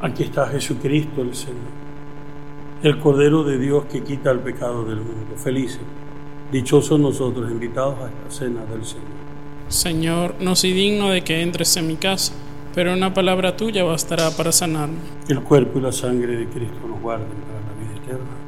Aquí está Jesucristo el Señor, el Cordero de Dios que quita el pecado del mundo. Felices, dichosos nosotros, invitados a esta cena del Señor. Señor, no soy digno de que entres en mi casa, pero una palabra tuya bastará para sanarme. Que el cuerpo y la sangre de Cristo nos guarden para la vida eterna.